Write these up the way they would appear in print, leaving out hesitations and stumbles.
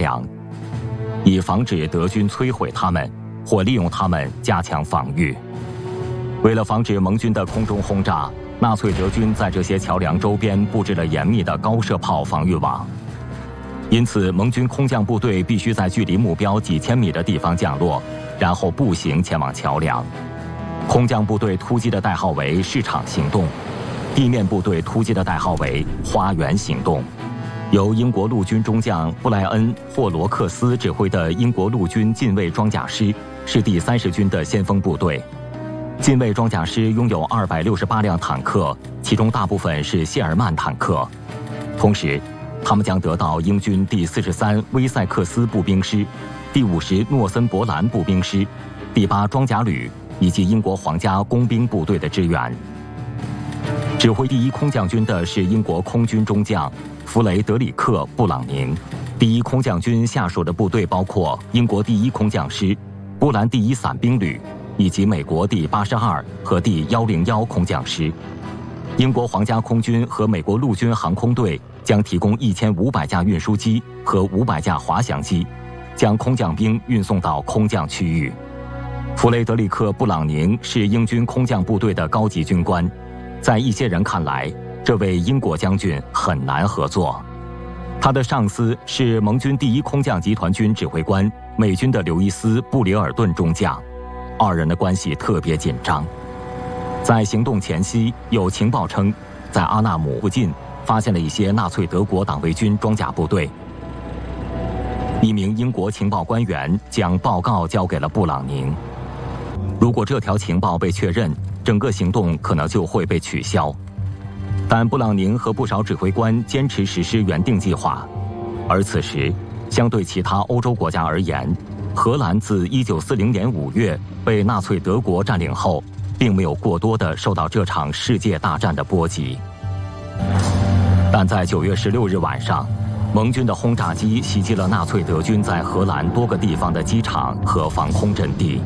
梁，以防止德军摧毁它们或利用它们加强防御。为了防止盟军的空中轰炸，纳粹德军在这些桥梁周边布置了严密的高射炮防御网。因此，盟军空降部队必须在距离目标几千米的地方降落，然后步行前往桥梁。空降部队突击的代号为市场行动，地面部队突击的代号为花园行动。由英国陆军中将布莱恩·霍罗克斯指挥的英国陆军近卫装甲师是第30军的先锋部队。近卫装甲师拥有268辆坦克，其中大部分是谢尔曼坦克。同时，他们将得到英军第43威塞克斯步兵师、第50诺森伯兰步兵师、第8装甲旅以及英国皇家工兵部队的支援。指挥第1空降军的是英国空军中将弗雷德里克·布朗宁。第1空降军下属的部队包括英国第1空降师、波兰第1伞兵旅以及美国第82和第101空降师。英国皇家空军和美国陆军航空队将提供1500架运输机和500架滑翔机，将空降兵运送到空降区域。弗雷德里克·布朗宁是英军空降部队的高级军官，在一些人看来，这位英国将军很难合作。他的上司是盟军第1空降集团军指挥官美军的刘易斯·布里尔顿中将，二人的关系特别紧张。在行动前夕，有情报称，在阿纳姆附近发现了一些纳粹德国党卫军装甲部队。一名英国情报官员将报告交给了布朗宁。如果这条情报被确认，整个行动可能就会被取消。但布朗宁和不少指挥官坚持实施原定计划，而此时，相对其他欧洲国家而言，荷兰自1940年5月被纳粹德国占领后，并没有过多的受到这场世界大战的波及。但在9月16日晚上，盟军的轰炸机袭击了纳粹德军在荷兰多个地方的机场和防空阵地。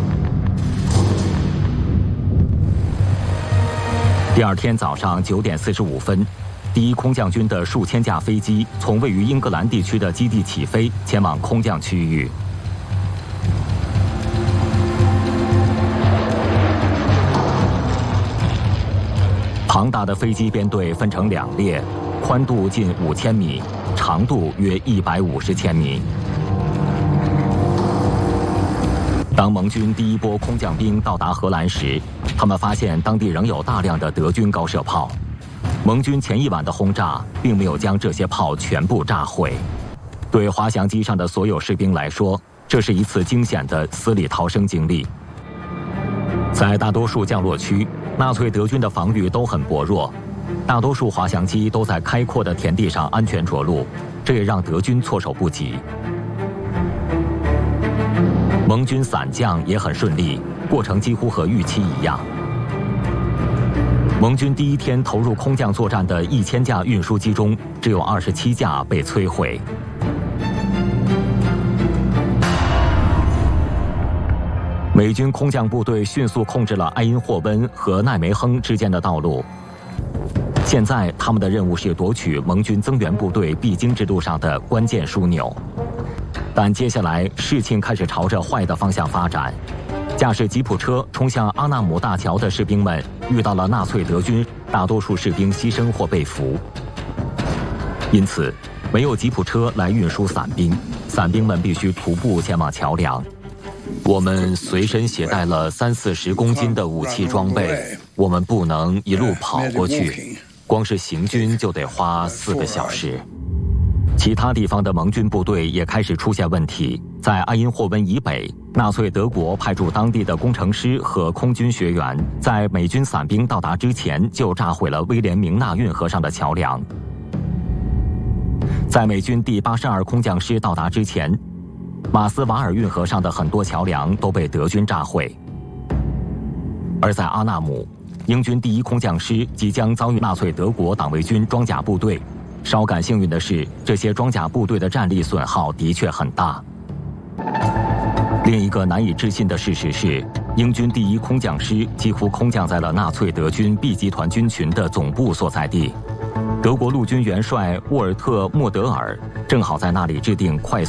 第二天早上9点45分，第1空降军的数千架飞机从位于英格兰地区的基地起飞，前往空降区域。庞大的飞机编队分成2列，宽度近5000米，长度约150千米。当盟军第1波空降兵到达荷兰时，他们发现当地仍有大量的德军高射炮。盟军前一晚的轰炸并没有将这些炮全部炸毁。对滑翔机上的所有士兵来说，这是一次惊险的死里逃生经历。在大多数降落区，纳粹德军的防御都很薄弱，大多数滑翔机都在开阔的田地上安全着陆，这也让德军措手不及。盟军伞降也很顺利，过程几乎和预期一样。盟军第1天投入空降作战的1000架运输机中，只有27架被摧毁。美军空降部队迅速控制了埃因霍温和奈梅亨之间的道路。现在，他们的任务是夺取盟军增援部队必经之路上的关键枢纽。但接下来，事情开始朝着坏的方向发展。驾驶吉普车冲向阿纳姆大桥的士兵们遇到了纳粹德军，大多数士兵牺牲或被俘。因此，没有吉普车来运输伞兵，伞兵们必须徒步前往桥梁。我们随身携带了30-40公斤的武器装备，我们不能一路跑过去，光是行军就得花4个小时。其他地方的盟军部队也开始出现问题。在埃因霍温以北，纳粹德国派驻当地的工程师和空军学员，在美军伞兵到达之前就炸毁了威廉明纳运河上的桥梁。在美军第82空降师到达之前，马斯瓦尔运河上的很多桥梁都被德军炸毁。而在阿纳姆，英军第1空降师即将遭遇纳粹德国党卫军装甲部队。稍感幸运的是，这些装甲部队的战力损耗的确很大。另一个难以置信的事实是，英军第1空降师几乎空降在了纳粹德军 B 集团军群的总部所在地。德国陆军元帅沃尔特·莫德尔正好在那里制定快速